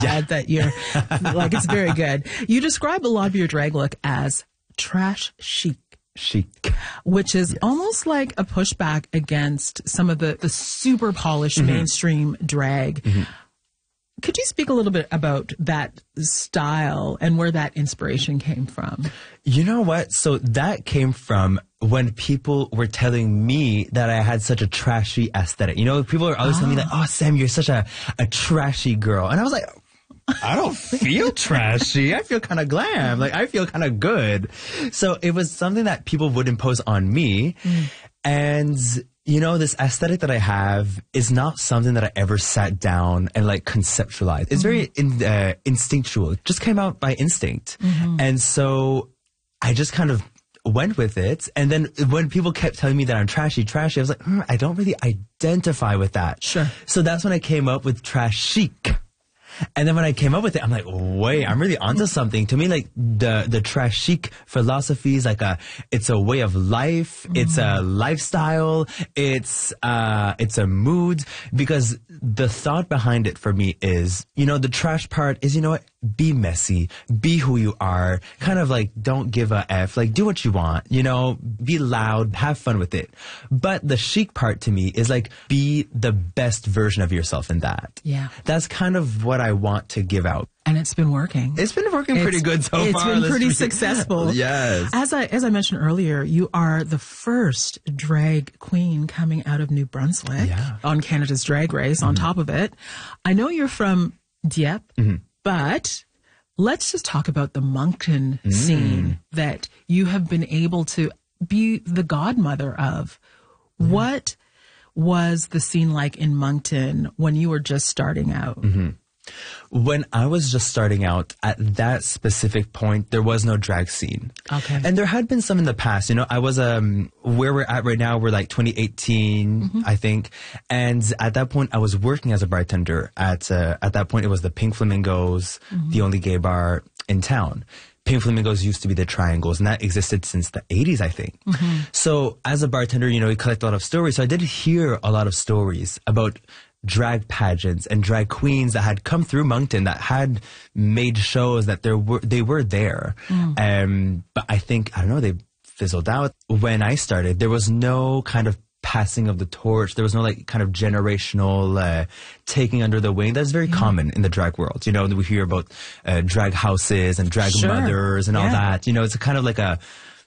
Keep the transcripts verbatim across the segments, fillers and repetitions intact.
uh, that you're like, it's very good. You describe a lot of your drag look as trash chic. Chic. Which is yes. almost like a pushback against some of the, the super polished mm-hmm. mainstream drag. Mm-hmm. Could you speak a little bit about that style and where that inspiration came from? You know what? So that came from when people were telling me that I had such a trashy aesthetic. You know, people are always oh. telling me like, oh, Sam, you're such a, a trashy girl. And I was like, I don't feel trashy. I feel kind of glam. Like, I feel kind of good. So it was something that people would impose on me. Mm. And, you know, this aesthetic that I have is not something that I ever sat down and, like, conceptualized. It's mm-hmm. very in, uh, instinctual. It just came out by instinct. Mm-hmm. And so I just kind of went with it. And then when people kept telling me that I'm trashy, trashy, I was like, mm, I don't really identify with that. Sure. So that's when I came up with trash chic. And then when I came up with it, I'm like, wait, I'm really onto something. To me, like, the, the trash chic philosophy is like a, it's a way of life. Mm. It's a lifestyle. It's, uh, it's a mood. Because the thought behind it for me is, you know, the trash part is, you know what? Be messy. Be who you are. Kind of like, don't give a F. Like, do what you want. You know, be loud. Have fun with it. But the chic part to me is like, be the best version of yourself in that. Yeah. That's kind of what I want to give out. And it's been working. It's been working it's, pretty good so it's far. It's been pretty be, successful. Yes. As I as I mentioned earlier, you are the first drag queen coming out of New Brunswick yeah. on Canada's Drag Race. Mm-hmm. On top of it, I know you're from Dieppe, mm-hmm. but let's just talk about the Moncton mm. scene that you have been able to be the godmother of. Mm. What was the scene like in Moncton when you were just starting out? Mm-hmm. When I was just starting out, at that specific point, there was no drag scene. Okay. And there had been some in the past. You know, I was, um, where we're at right now, we're like twenty eighteen, mm-hmm. I think. And at that point, I was working as a bartender at, uh, at that point, it was the Pink Flamingos, mm-hmm. the only gay bar in town. Pink Flamingos used to be the Triangles, and that existed since the eighties, I think. Mm-hmm. So as a bartender, you know, we collect a lot of stories. So I did hear a lot of stories about drag pageants and drag queens that had come through Moncton, that had made shows, that there were they were there. Mm. Um, but I think, I don't know, they fizzled out. When I started, there was no kind of passing of the torch. There was no like kind of generational uh, taking under the wing. That's very yeah. common in the drag world. You know, we hear about uh, drag houses and drag sure. mothers and all yeah. that. You know, it's a kind of like a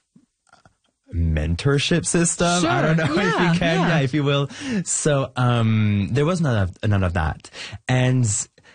mentorship system. Sure. I don't know yeah, if you can, yeah. yeah, if you will. So um, there was none of, none of that. And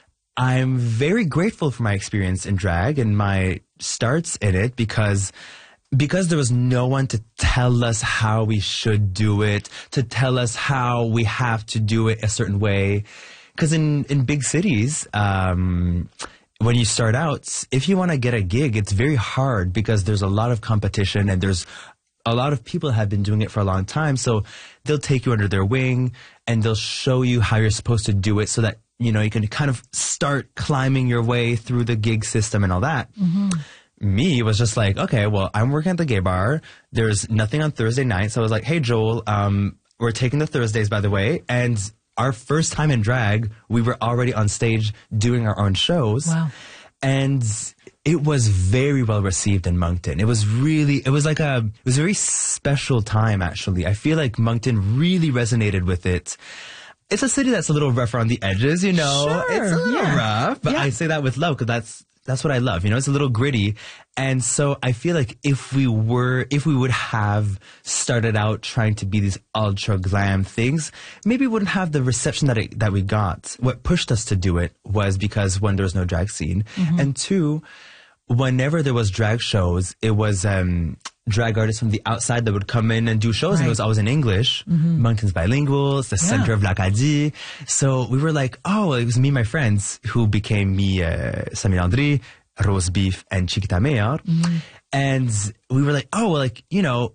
I'm very grateful for my experience in drag and my starts in it because because there was no one to tell us how we should do it, to tell us how we have to do it a certain way. Because in, in big cities, um, when you start out, if you want to get a gig, it's very hard because there's a lot of competition and there's a lot of people have been doing it for a long time. So they'll take you under their wing and they'll show you how you're supposed to do it so that, you know, you can kind of start climbing your way through the gig system and all that. Mm-hmm. Me was just like, okay, well, I'm working at the gay bar. There's nothing on Thursday night. So I was like, hey, Joel, um, we're taking the Thursdays, by the way. And our first time in drag, we were already on stage doing our own shows. Wow. And it was very well received in Moncton. It was really, it was like a, it was a very special time, actually. I feel like Moncton really resonated with it. It's a city that's a little rougher on the edges, you know. Sure, it's a little yeah. rough, but yeah. I say that with love because that's, that's what I love. You know, it's a little gritty. And so I feel like if we were, if we would have started out trying to be these ultra glam things, maybe we wouldn't have the reception that it, that we got. What pushed us to do it was because one, there was no drag scene. Mm-hmm. And two, whenever there was drag shows, it was, um, drag artists from the outside that would come in and do shows, right. and it was always in English. Mm-hmm. Moncton's bilingual, it's the yeah. center of l'Acadie. So we were like, oh, it was me and my friends who became me, uh, Samy Landry, Rose Beef, and Chiquita Mayor. Mm-hmm. And we were like, oh, well, like, you know,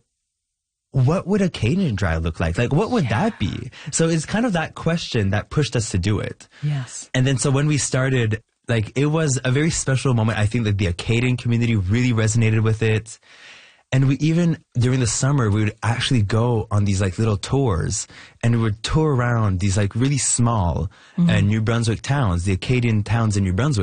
what would a Cajun drag look like? Like, what would yeah. that be? So it's kind of that question that pushed us to do it. Yes. And then so when we started, like, it was a very special moment. I think that the Acadian community really resonated with it. And we even, during the summer, we would actually go on these like little tours and we would tour around these like really small mm-hmm. uh, New Brunswick towns, the Acadian towns in New Brunswick.